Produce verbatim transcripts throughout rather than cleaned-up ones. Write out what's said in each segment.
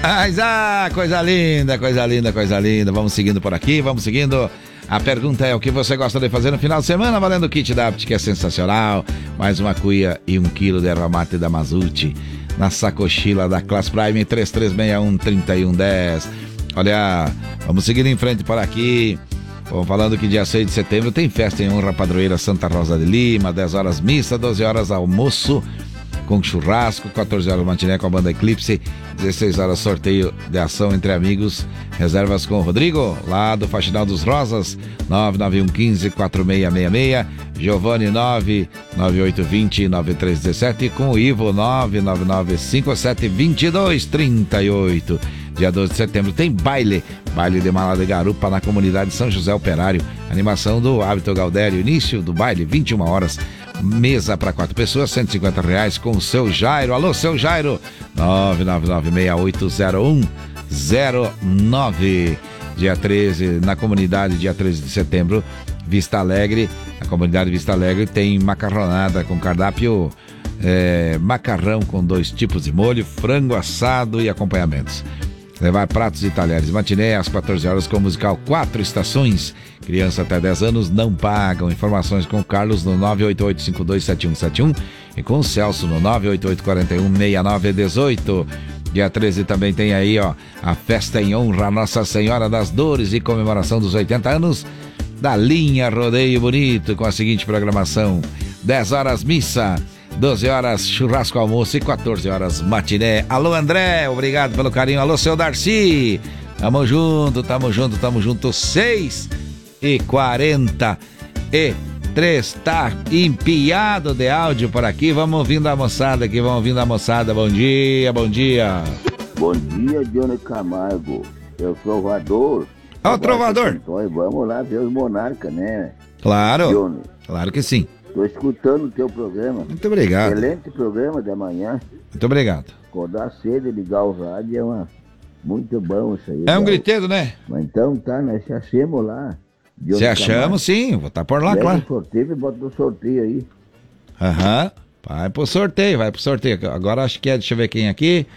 Mas, ah, coisa linda, coisa linda, coisa linda. Vamos seguindo por aqui, vamos seguindo. A pergunta é: o que você gosta de fazer no final de semana? Valendo o kit da Apt, que é sensacional. Mais uma cuia e um quilo de erva mate da Mazuti na sacochila da Class Prime. Três três seis um, três um um zero. Olha, vamos seguir em frente por aqui. Vamos falando que dia seis de setembro tem festa em honra à padroeira Santa Rosa de Lima. Dez horas missa, doze horas almoço com churrasco, quatorze horas matiné com a banda Eclipse, dezesseis horas sorteio de ação entre amigos. Reservas com o Rodrigo, lá do Faxinal dos Rosas, nove nove um um cinco, quatro seis seis seis, Giovanni nove nove oito dois zero, nove três um sete, com o Ivo nove nove nove cinco sete dois dois três oito. Dia doze de setembro tem baile, baile de mala de garupa na comunidade São José Operário. Animação do Hábito Galdério, início do baile, vinte e uma horas. Mesa para quatro pessoas, cento e cinquenta reais com o seu Jairo. Alô, seu Jairo, nove nove nove seis oito zero um zero nove. Dia treze, na comunidade, dia treze de setembro, Vista Alegre. A comunidade Vista Alegre tem macarronada com cardápio, é, macarrão com dois tipos de molho, frango assado e acompanhamentos. Levar pratos e talheres. Matiné às quatorze horas com o musical Quatro Estações. Criança até dez anos não pagam. Informações com o Carlos no nove oito oito cinco dois sete um sete um e com o Celso no nove oito oito quatro um seis nove um oito. Dia treze também tem aí, ó, a festa em honra a Nossa Senhora das Dores e comemoração dos oitenta anos da linha Rodeio Bonito, com a seguinte programação: dez horas missa, doze horas churrasco almoço e quatorze horas matiné. Alô, André, obrigado pelo carinho. Alô, seu Darcy, tamo junto, tamo junto, tamo junto. Seis e quarenta e três, tá empiado de áudio por aqui. Vamos ouvindo a moçada aqui, vamos ouvindo a moçada. Bom dia, bom dia. Bom dia, Johnny Camargo. Eu sou o Trovador. Ó, o Trovador. Vamos lá ver os monarcas, né? Claro, Johnny, claro que sim. tô escutando o teu programa. Muito obrigado. Excelente programa da manhã. Muito obrigado. Acordar cedo e ligar o rádio é uma... muito bom isso aí. É um griteiro, né? Mas então tá, nós se achamos lá. Se achamos, sim, vou estar por lá, Leva claro. o sorteio e bota no sorteio aí. Aham, vai pro sorteio, vai pro sorteio. Agora acho que é, deixa eu ver quem aqui.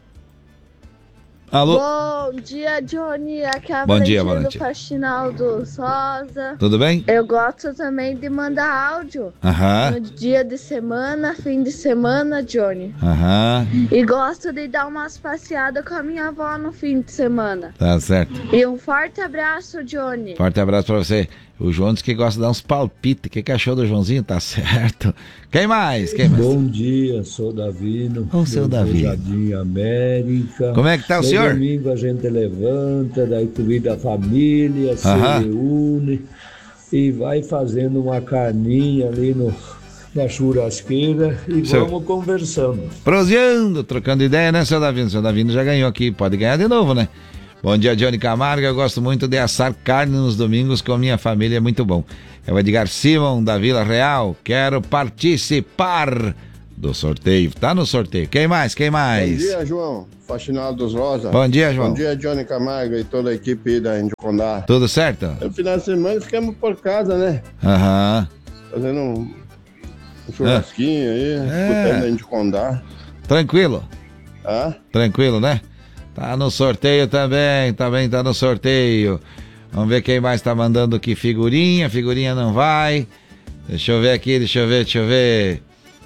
Alô? Bom dia, Johnny. Aqui é a Bom dia, Valentina Valentina. do Faxinal do Rosa. Tudo bem? Eu gosto também de mandar áudio Aham, no dia de semana, fim de semana, Johnny. aham, E gosto de dar umas passeadas com a minha avó no fim de semana. tá certo. E um forte abraço, Johnny. Forte abraço pra você. O João disse que gosta de dar uns palpites. O que, que achou do Joãozinho? Tá certo. Quem mais? Quem mais? Bom dia, sou Davino. Ô, seu Davi. Jardim América. Como é que tá o Todo senhor? domingo a gente levanta, daí convida a família, se Aham. reúne e vai fazendo uma carninha ali no, na churrasqueira e Seu- vamos conversando. Proseando, trocando ideia, né, seu Davino? Seu Davino já ganhou aqui, pode ganhar de novo, né? Bom dia, Johnny Camargo. Eu gosto muito de assar carne nos domingos com minha família, é muito bom. É o Edgar Simon, da Vila Real. Quero participar do sorteio. Tá no sorteio. Quem mais? Quem mais? Bom dia, João. Faxinal dos Rosa. Bom dia, João. Bom dia, Johnny Camargo e toda a equipe da Índio Condá. Tudo certo? No final de semana ficamos por casa, né? Aham. Fazendo um, um churrasquinho aí, escutando a Índio Condá. Tranquilo? Ah? Tranquilo, né? Tá no sorteio também, também tá no sorteio. Vamos ver quem mais tá mandando aqui figurinha. Figurinha não vai. Deixa eu ver aqui, deixa eu ver, deixa eu ver.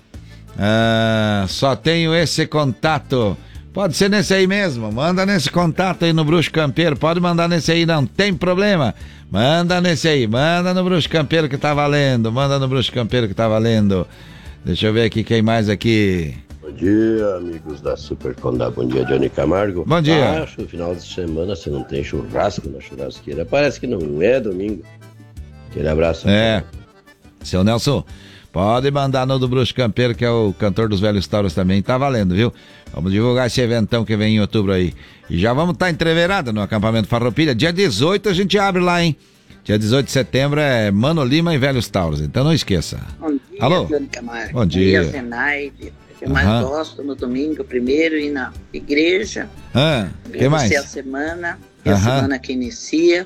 Ah, só tenho esse contato. Pode ser nesse aí mesmo. Manda nesse contato aí no Bruxo Campeiro. Pode mandar nesse aí, não tem problema. Manda nesse aí, manda no Bruxo Campeiro que tá valendo. Manda no Bruxo Campeiro que tá valendo. Deixa eu ver aqui quem mais aqui. Bom dia, amigos da Super Condá. Bom dia, Johnny Camargo. Bom dia. Acho que no final de semana você não tem churrasco na churrasqueira. Parece que não é domingo. Aquele abraço. É. Seu Nelson, pode mandar no do Bruxo Campeiro, que é o cantor dos Velhos Tauros também. Tá valendo, viu? Vamos divulgar esse eventão que vem em outubro aí. E já vamos estar tá entreverada no acampamento Farroupilha. Dia dezoito a gente abre lá, hein? Dia dezoito de setembro é Mano Lima e Velhos Tauros. Então não esqueça. Bom dia, Alô? Johnny Camargo. Bom dia. Bom dia, Zenaide. O que eu mais Aham. gosto no domingo, primeiro, ir na igreja. Ah, que mais? Agradecer a semana, é a Aham. semana que inicia.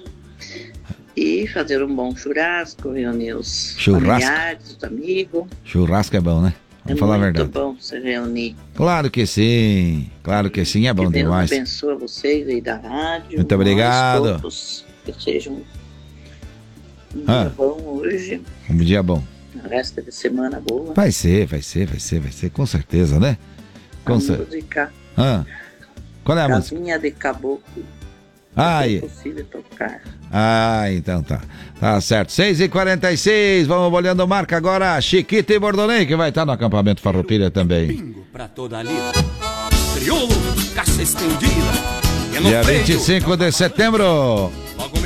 E fazer um bom churrasco, reunir os Churrasco. familiares, os amigos. Churrasco é bom, né? Vamos falar a muito verdade. bom se reunir. Claro que sim, claro que sim, é bom que Deus demais. abençoe vocês aí da rádio. Muito obrigado. Nós todos, que seja um, um Ah. dia bom hoje. Um dia bom. O resto de semana boa. Vai ser, vai ser, vai ser, vai ser, com certeza, né? Com A certeza. música Ah, qual é a música? Casinha de Caboclo. Ah, É e- possível tocar. ah, então tá. Tá certo. seis e quarenta e seis, vamos olhando marca agora. Chiquita e Bordonei, que vai estar no acampamento Farroupilha também. Bingo pra toda a lida. Crioulo, caça estendida. E no Dia peito, vinte e cinco de setembro. logo